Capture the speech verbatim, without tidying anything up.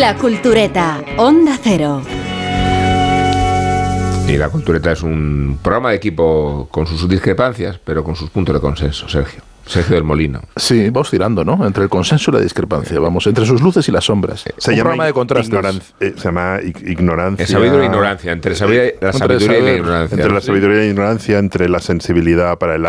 La Cultureta, Onda Cero. Y La Cultureta es un programa de equipo con sus discrepancias, pero con sus puntos de consenso, Sergio. Sergio del Molino. Sí, va oscilando, ¿no? Entre el consenso y la discrepancia, vamos, entre sus luces y las sombras. Se un llama programa de contrastes. ignorancia, eh, se llama ignorancia. Es sabiduría e ignorancia, entre sabiduría, la sabiduría y la ignorancia. Entre la sabiduría y la ignorancia, entre la sensibilidad para el